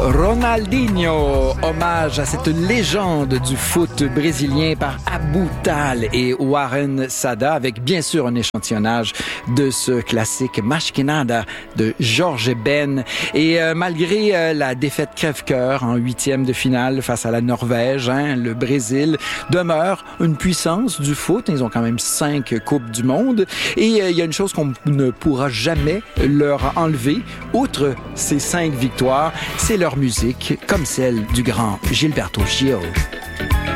Ronaldinho, hommage à cette légende du foot brésilien par Abou Tal et Warren Sada, avec bien sûr un échantillonnage de ce classique Más que nada de Jorge Ben. Et malgré la défaite crève-cœur en 8e de finale face à la Norvège, le Brésil demeure une puissance du foot. Ils ont quand même 5 Coupes du Monde. Et il y a une chose qu'on ne pourra jamais leur enlever, outre ces 5 victoires, c'est leur musique, comme celle du grand Gilberto Gil.